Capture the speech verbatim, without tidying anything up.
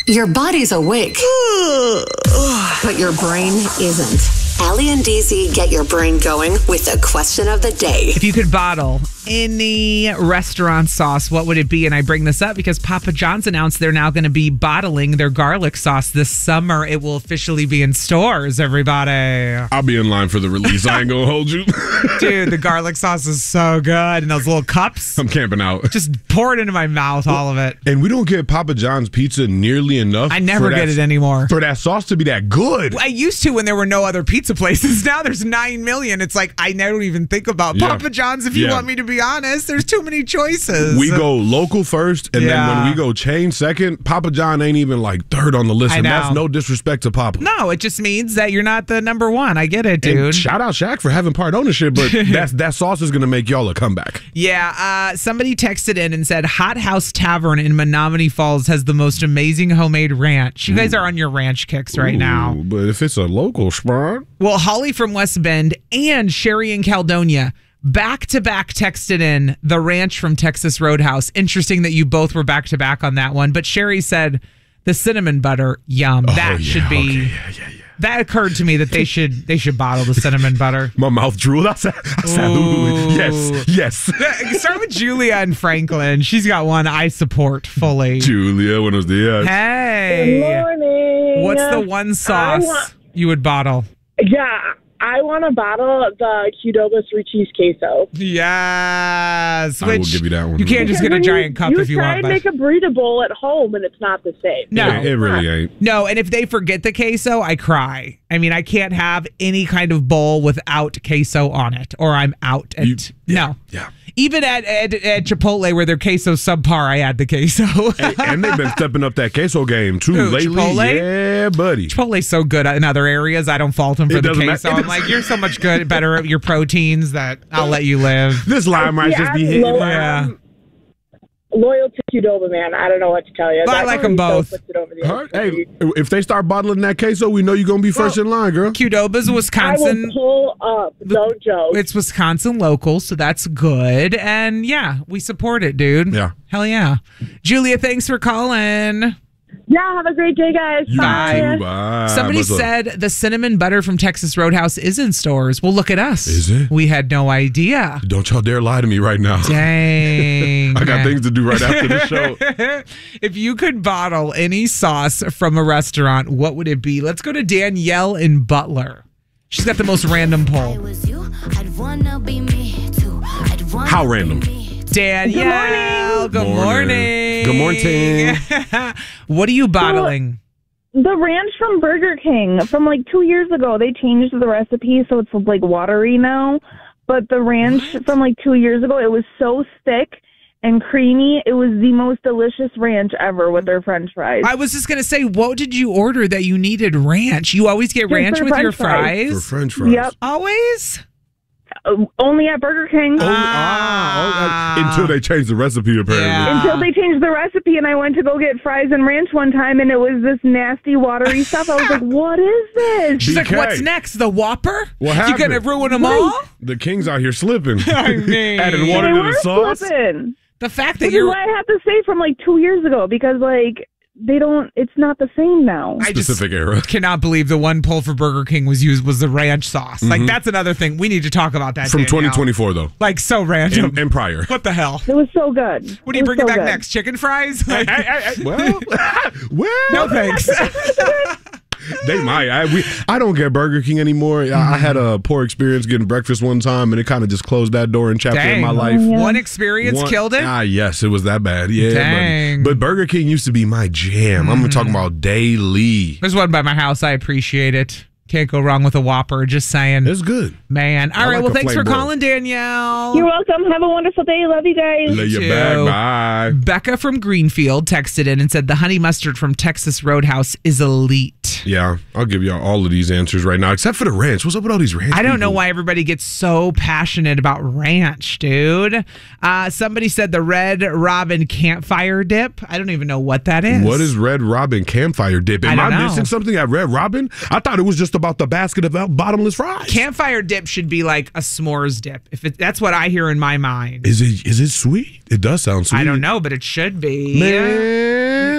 Your body's awake, but your brain isn't. Allie and D Z get your brain going with the question of the day. If you could bottle any restaurant sauce, what would it be? And I bring this up because Papa John's announced they're now going to be bottling their garlic sauce this summer. It will officially be in stores, everybody. I'll be in line for the release. I ain't going to hold you. Dude, the garlic sauce is so good. And those little cups. I'm camping out. Just pour it into my mouth, all of it. And we don't get Papa John's pizza nearly enough. I never get it anymore. For that sauce to be that good. I used to when there were no other pizza places. Now there's nine million. It's like, I never even think about Yeah. Papa John's if you Yeah. want me to be honest. There's too many choices. We go local first, and Yeah. then when we go chain second, Papa John ain't even like third on the list. I And know. that's no disrespect to Papa. No, it just means that you're not the number one. I get it, dude. And shout out Shaq for having part ownership, but that's, that sauce is going to make y'all a comeback. Yeah, uh, somebody texted in and said Hot House Tavern in Menominee Falls has the most amazing homemade ranch. You guys are on your ranch kicks right now. Ooh, but if it's a local spot. Well, Holly from West Bend and Sherry in Caledonia back to back texted in the ranch from Texas Roadhouse. Interesting that you both were back to back on that one. But Sherry said the cinnamon butter, yum. Oh, that yeah, should be. okay, yeah, yeah, yeah. That occurred to me that they should they should bottle the cinnamon butter. My mouth drooled. I said, I said ooh, yes, yes. Start with Julia and Franklin. She's got one I support fully. Julia, buenos dias. Hey. Good morning. What's the one sauce want- you would bottle? Yeah, I want to bottle the Qdoba three cheese queso. Yes. I will Which give you that one. You can't just get a Because when giant you, cup you if you try want. and But make a burrito bowl at home, and it's not the same. No. It, it really ain't. no, and if they forget the queso, I cry. I mean, I can't have any kind of bowl without queso on it, or I'm out. At, You- yeah, no. yeah. Even at, at at Chipotle, where their queso's subpar, I add the queso. and, and they've been stepping up that queso game too Who, lately. Chipotle? Yeah, buddy. Chipotle's so good in other areas. I don't fault them for It the doesn't queso. matter. I'm like, you're so much good, better at your proteins that I'll let you live. This lime might Yeah, just be I'm hitting. low- Yeah. I'm loyal to Qdoba, man. I don't know what to tell you. Well, I That like 'em burrito both. puts it over the Huh? edge. Hey, if they start bottling that queso, we know you're gonna be first in line, girl. Qdoba's I Wisconsin. will pull up. No joke. It's Wisconsin local, so that's good. And yeah, we support it, dude. Yeah. Hell yeah. Julia, thanks for calling. Yeah, have a great day, guys. You Bye. too, bye. Somebody What's up? said the cinnamon butter from Texas Roadhouse is in stores. Well, look at us. Is it? We had no idea. Don't y'all dare lie to me right now. Dang. I got things to do right after the show. If you could bottle any sauce from a restaurant, what would it be? Let's go to Danielle in Butler. She's got the most random poll. How random? Danielle, good morning. Good morning. What are you bottling? The ranch from Burger King from like two years ago. They changed the recipe so it's like watery now. But the ranch from like two years ago, it was so thick and creamy. It was the most delicious ranch ever with their French fries. I was just going to say, what did you order that you needed ranch? You always get Just ranch for with French your fries. fries? For French fries. Yep. Always? Uh, only at Burger King. Oh, ah, oh, uh, until they changed the recipe, apparently. Yeah. Until they changed the recipe, and I went to go get fries and ranch one time, and it was this nasty, watery stuff. I was like, what is this? She's like, B K. what's next? The Whopper? What You going to happened? ruin them all? The King's out here slipping. I mean- Adding water They to were the sauce. flipping. The fact that Which is you're... what I have to say from like two years ago, because like they don't, it's not the same now. I just Specific era. cannot believe the one poll for Burger King was used was the ranch sauce. Like, that's another thing. We need to talk about that, From Danielle. twenty twenty-four, though. Like, so random. And, and prior. What the hell? It was so good. What are you It was bringing so back good. next? Chicken fries? Like, Well, well, no thanks. they might. I, we, I don't get Burger King anymore. I, I had a poor experience getting breakfast one time, and it kind of just closed that door and chapter in my Dang. life. One experience One- killed it? Ah, yes, it was that bad. Yeah, Dang. But, but Burger King used to be my jam. I'm talking about daily. There's one by my house. I appreciate it. Can't go wrong with a Whopper. Just saying. It's good. Man. All I right. like Well, a thanks for flame broil. calling, Danielle. You're welcome. Have a wonderful day. Love you guys. Lay your too. bag. Bye. Becca from Greenfield texted in and said the honey mustard from Texas Roadhouse is elite. Yeah, I'll give y'all all of these answers right now, except for the ranch. What's up with all these ranch? I don't know people? why everybody gets so passionate about ranch, dude. Uh, somebody said the Red Robin campfire dip. I don't even know what that is. What is Red Robin campfire dip? Am I I, don't know. missing something at Red Robin? I thought it was just about the basket of bottomless fries. Campfire dip should be like a s'mores dip. If it, that's what I hear in my mind. Is it is it sweet? It does sound sweet. I don't know, but it should be. Man,